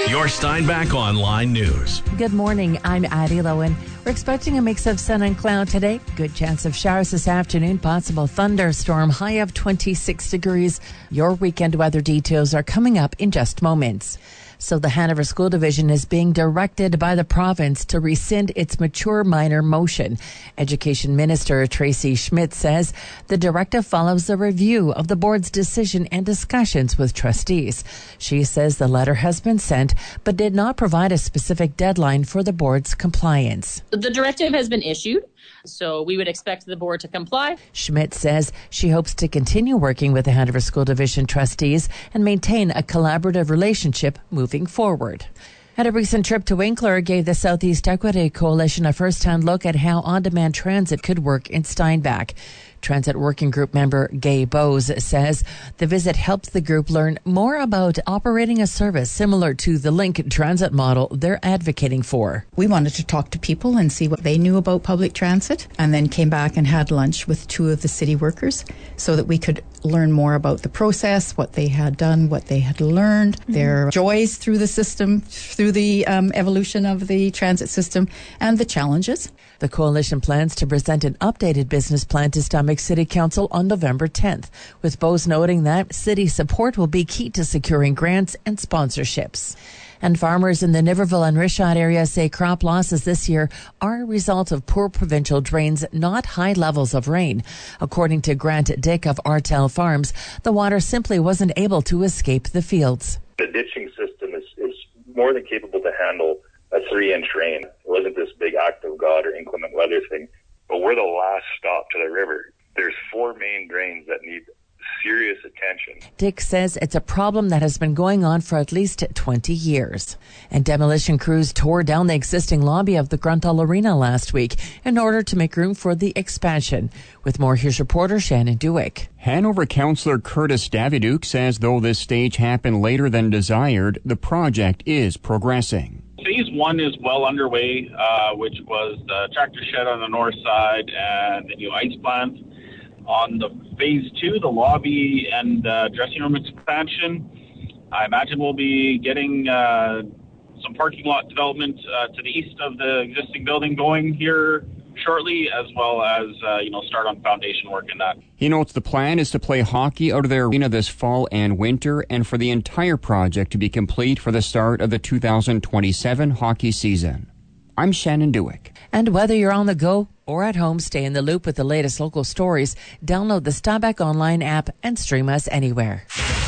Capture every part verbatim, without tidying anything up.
Your Steinbach Online News. Good morning. I'm Addie Lowen. We're expecting a mix of sun and cloud today. Good chance of showers this afternoon. Possible thunderstorm. High of twenty-six degrees. Your weekend weather details are coming up in just moments. So the Hanover School Division is being directed by the province to rescind its mature minor motion. Education Minister Tracy Schmidt says the directive follows a review of the board's decision and discussions with trustees. She says the letter has been sent, but did not provide a specific deadline for the board's compliance. The directive has been issued, so we would expect the board to comply. Schmidt says she hopes to continue working with the Hanover School Division trustees and maintain a collaborative relationship moving forward. At a recent trip to Winkler gave the Southeast Equity Coalition a first-hand look at how on-demand transit could work in Steinbach. Transit Working Group member Gay Bose says the visit helped the group learn more about operating a service similar to the Link transit model they're advocating for. We wanted to talk to people and see what they knew about public transit, and then came back and had lunch with two of the city workers so that we could learn more about the process, what they had done, what they had learned, mm-hmm. their joys through the system, through the um, evolution of the transit system, and the challenges. The coalition plans to present an updated business plan to Steinbach City Council on November tenth, with Bose noting that city support will be key to securing grants and sponsorships. And farmers in the Niverville and Richard area say crop losses this year are a result of poor provincial drains, not high levels of rain. According to Grant Dick of Artel Farms, the water simply wasn't able to escape the fields. The ditching system is, is more than capable to handle a three-inch rain. It wasn't this big act of God or inclement weather thing, but we're the last stop to the river. There's four main drains that need serious attention. Dick says it's a problem that has been going on for at least twenty years. And demolition crews tore down the existing lobby of the Grunthal Arena last week in order to make room for the expansion. With more, here's reporter Shannon Dewick. Hanover Councillor Curtis Daviduke says though this stage happened later than desired, the project is progressing. Phase one is well underway, uh, which was the tractor shed on the north side and the new ice plant. On the phase two, the lobby and uh, dressing room expansion, I imagine we'll be getting uh, some parking lot development uh, to the east of the existing building going here shortly, as well as, uh, you know, start on foundation work in that. He notes the plan is to play hockey out of their arena this fall and winter, and for the entire project to be complete for the start of the two thousand twenty-seven hockey season. I'm Shannon Dewick. And whether you're on the go or at home, stay in the loop with the latest local stories. Download the Steinbach Online app and stream us anywhere.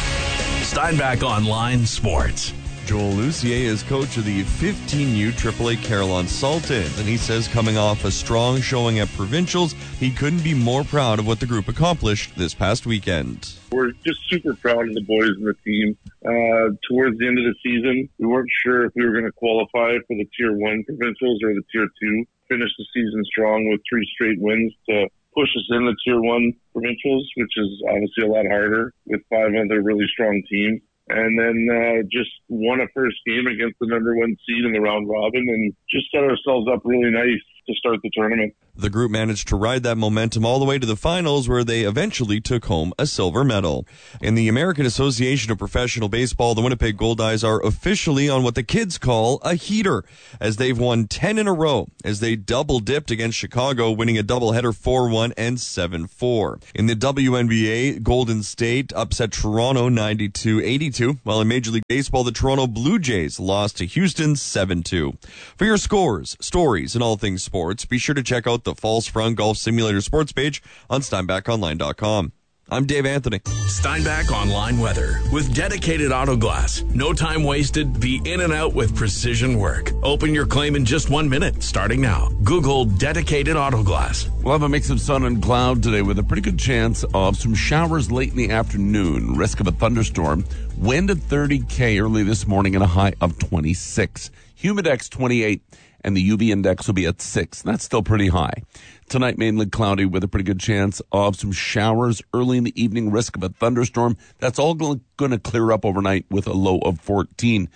Steinbach Online Sports. Joel Lucier is coach of the fifteen U triple A Carillon Sultans, and he says coming off a strong showing at provincials, he couldn't be more proud of what the group accomplished this past weekend. We're just super proud of the boys and the team. Uh, towards the end of the season, we weren't sure if we were going to qualify for the Tier one provincials or the Tier two. Finished the season strong with three straight wins to push us in the Tier one provincials, which is obviously a lot harder with five other really strong teams. And then uh, just won a first game against the number one seed in the round robin and just set ourselves up really nice to start the tournament. The group managed to ride that momentum all the way to the finals, where they eventually took home a silver medal. In the American Association of Professional Baseball, the Winnipeg Goldeyes are officially on what the kids call a heater, as they've won ten in a row, as they double-dipped against Chicago, winning a doubleheader four one and seven four. In the W N B A, Golden State upset Toronto ninety-two eighty-two, while in Major League Baseball, the Toronto Blue Jays lost to Houston seven two. For your scores, stories, and all things sports, be sure to check out the False Front Golf Simulator sports page on Steinbach Online dot com. I'm Dave Anthony. Steinbach Online Weather with Dedicated Auto Glass. No time wasted. Be in and out with precision work. Open your claim in just one minute, starting now. Google Dedicated Auto Glass. We'll have a mix of sun and cloud today with a pretty good chance of some showers late in the afternoon. Risk of a thunderstorm. Wind at thirty K early this morning and a high of twenty-six. Humidex twenty-eight. And the U V index will be at six. That's still pretty high. Tonight, mainly cloudy with a pretty good chance of some showers early in the evening, risk of a thunderstorm. That's all going to clear up overnight with a low of fourteen.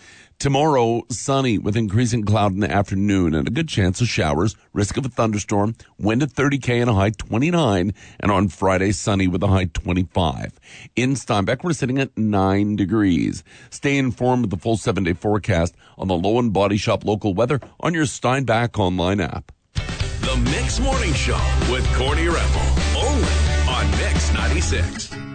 Tomorrow, sunny with increasing cloud in the afternoon and a good chance of showers. Risk of a thunderstorm. Wind at thirty K and a high twenty-nine. And on Friday, sunny with a high twenty-five. In Steinbeck, we're sitting at nine degrees. Stay informed with the full seven-day forecast on the Low and Body Shop local weather on your Steinbeck online app. The Mix Morning Show with Corny Revel, only on Mix ninety-six.